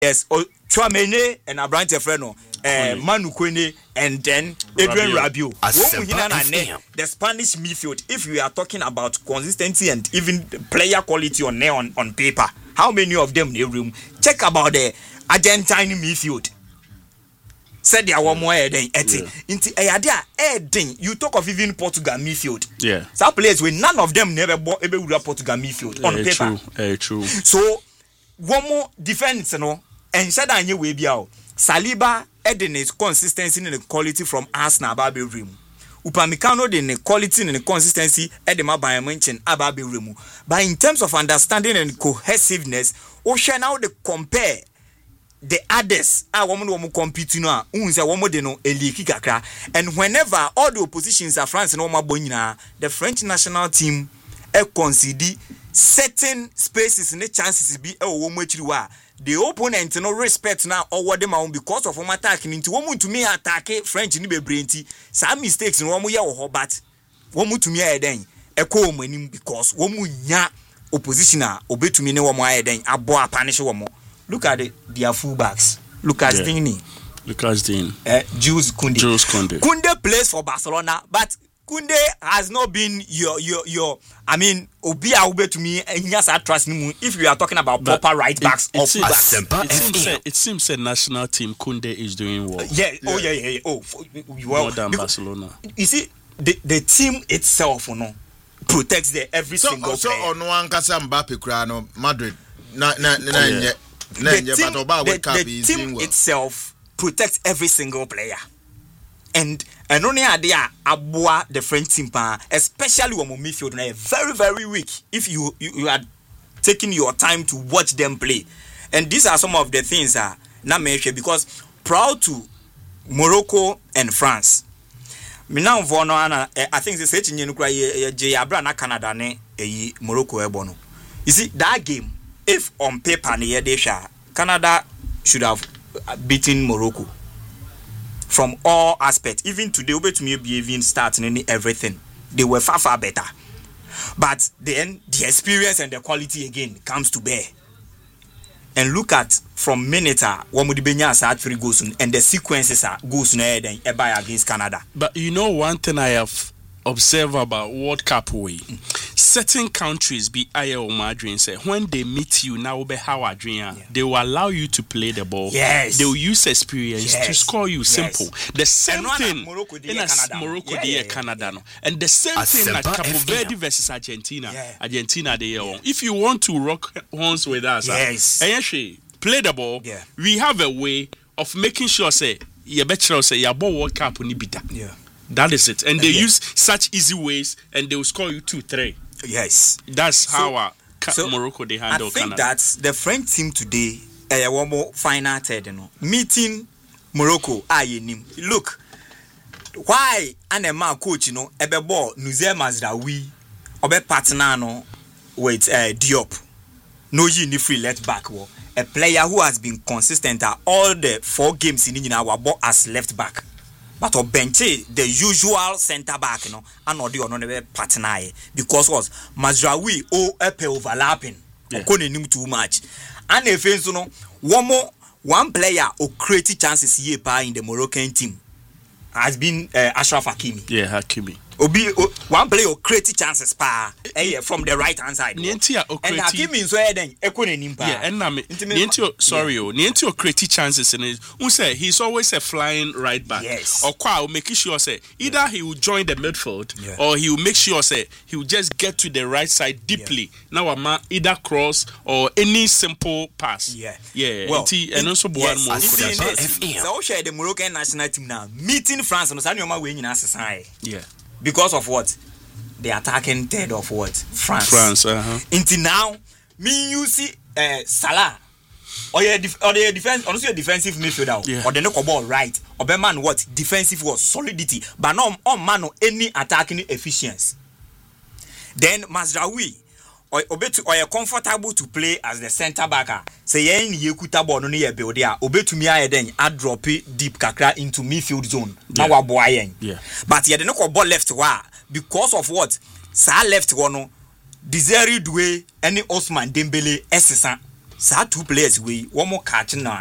Yes, Chouameni and Abrante Freno, Manu Kone, and then Adrien Rabiot. The Spanish midfield, if we are talking about consistency and even player quality on paper, how many of them in the room? Check about the Argentine midfield. Said there were more than 80. You talk of even Portugal midfield. Yeah. Some players where none of them never Portugal midfield on paper. True. So one more defense, and said I knew we be out. Saliba adding his consistency and the quality from Arsenal Baby Rim. Upamecano the quality and the consistency at the Bayern Munich Ababi Rim. But in terms of understanding and cohesiveness, Ocean now they compare the others woman compete now and whenever all the oppositions are France and the French national team concede certain spaces and the chances be the opponent no respect now or them because of attacking into woman to me attack French ni bebrenti some mistakes no ya but woman to me then because woman nya opposition obetumi ne woman then abo punish woman. Look at their fullbacks. Lucas Digne. Jules Koundé. Koundé plays for Barcelona, but Koundé has not been your I mean, Obia Ube to me, and yes, I trust him if we are talking about proper right backs or fullbacks. It seems the national team Koundé is doing well. Yeah. Oh, well, more than Barcelona. You see, the team itself, protects every single player. So on one Casa Mbappe Crano, Madrid. The team itself protects every single player, and only idea aboa the French team, especially when midfield are very very weak. If you are taking your time to watch them play, and these are some of the things not mentioned because proud to Morocco and France. Me now I think the setting you know Canada ne Morocco ebono. You see that game. If on paper Canada should have beaten Morocco from all aspects. Even today, even starting everything, they were far better. But then the experience and the quality again comes to bear. And look at from minute Wamudibenya had 3 goals and the sequences goes against Canada. But you know one thing I have observed about World Cup way. Certain countries be Madrid say when they meet you now be how Adrian they will allow you to play the ball. Yes. They will use experience to score you simple. The same thing in Canada. And the same thing like Cape Verde versus Argentina. Argentina they if you want to rock horns with us, play the ball. We have a way of making sure say you better say your ball World Cup ni bita. That is it. And they use such easy ways and they will score you 2-3. Yes. That's how Morocco they handle Canada. I think that the French team today one more final third, meeting Morocco look why an coach ebe ball Nuzé Mazraoui obe partner with Diop no ni free left back a player who has been consistent at all the 4 games in our ball as left back. But or bench the usual centre back, and or the partner because was Mazraoui overlapping or too much. And if one player or create chances here in the Moroccan team has been Ashraf Hakimi. Yeah, Hakimi. One player create chances from the right hand side. And Hakimi is where then Nientio create chances in it. Say he's always a flying right back. Yes. Or quite making sure say either he will join the midfield or he will make sure say he will just get to the right side deeply. Now either cross or any simple pass. Well, and also the Moroccan national team now meeting France because of what? The attacking third of what? France. Until now, you see Salah or the defense, honestly a defensive midfielder or the no ball right or be man what? Defensive was solidity, but no on man any attacking efficiency. Then Mazraoui or you comfortable to play as the centre backer. Say yen yekuta ball no ye build there. Obetu mi aye then I drop it deep kakra into midfield zone. Now boy but ye no ball left wa because of what? Sa left one no Desiree Doué any Osman Dembele SSA saa two players we one more catch na